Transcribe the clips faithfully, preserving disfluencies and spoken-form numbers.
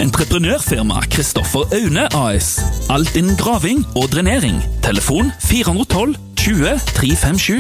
Entreprenørfirma Kristoffer Aune A S. Alt innen graving og drenering. Telefon fire ett to tjue tre fem sju.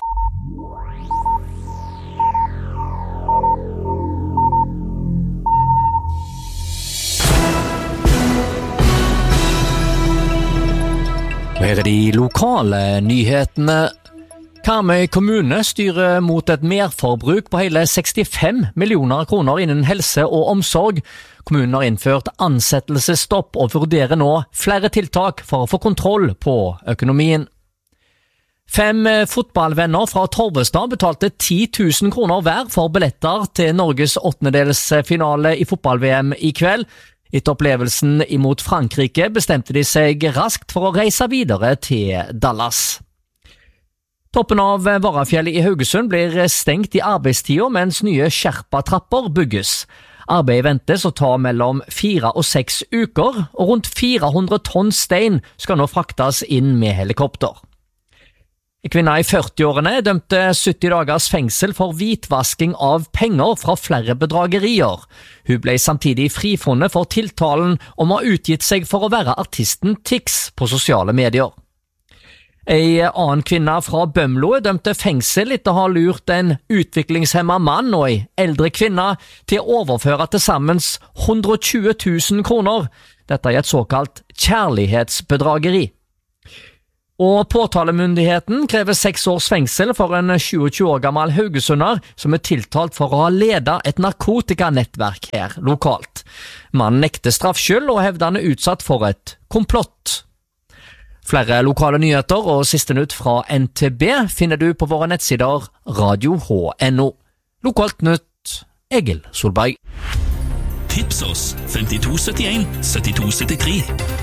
Her er de lokale nyhetene. Karmøy kommune styrer mot et merforbruk på hele sekstifem millioner kroner innen helse og omsorg. Kommunen har innført ansettelsesstopp og vurderer nå flere tiltak for å få kontroll på økonomien. Fem fotballvenner fra Torvestad betalte ti tusen kroner hver for billetter til Norges åttendedelsfinale i fotball-V M i kveld. Etter opplevelsen imot Frankrike bestemte de seg raskt for å reise videre til Dallas. Toppen av Varafjellet i Haugesund blir stengt i arbeidstida mens nye Sherpa-trapper bygges. Arbeidet ventes å ta mellom fire og seks uker, og rundt fire hundre tonn stein skal nå fraktes inn med helikopter. En kvinne i førtiårene dømte sytti dagers fengsel for hvitvasking av penger fra flere bedragerier. Hun ble samtidig frifunnet for tiltalen om å ha utgitt seg for å være artisten Tix på sosiale medier. En annen kvinne fra Bømlo dømte fengsel etter å ha lurt en utviklingshemmet mann og en eldre kvinne til å overføre til sammen hundre og tjue tusen kroner. Dette er et såkalt kjærlighetsbedrageri. Og påtalemyndigheten krever seks års fengsel for en tjueto år gammel haugesunder som er tiltalt for å ha ledet et narkotikanettverk her lokalt. Mannen nekter straffskyld og hevder han er utsatt for et komplott. Flere lokale nyheter og siste nytt fra N T B finner du på våre nettsider radio h punktum no. Lokalt nytt, Egil Solberg. Tips oss fem to sytt en sytti to sytti tre.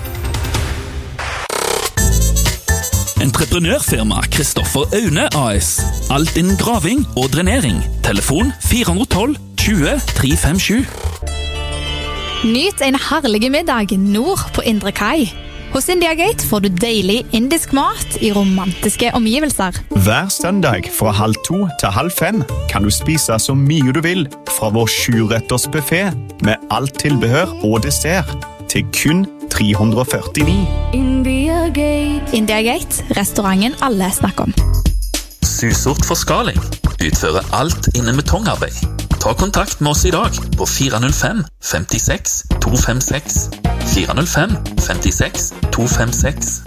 Entreprenørfirma Kristoffer Aune A S. Alt innen graving og drenering. Telefon fire ett to tjue tre fem sju. Nyt en herlig middag nord på Indre Kai. Hos India Gate får du deilig indisk mat i romantiske omgivelser. Hver søndag fra halv to til halv fem kan du spise så mye du vil fra vår sjuretters buffet med alt tilbehør og dessert til kun tre hundre og førtini. India Gate. India Gate, restauranten alle snakker om. Susort Forskaling utfører alt innen betongarbeid. Ta kontakt med oss i dag på fire null fem fem seks to fem seks. fire null fem fem seks to fem seks.